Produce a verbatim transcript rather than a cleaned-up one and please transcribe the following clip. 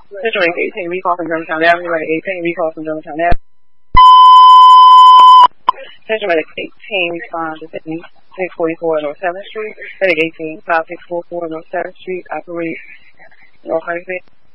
Central Medic eighteen, recall from Germantown Avenue. Medic eighteen, recall from Germantown Avenue. Central Medic eighteen, respond to six forty-four North seventh Street. Medic eighteen, five six four four North seventh Street, operate North ninety-six.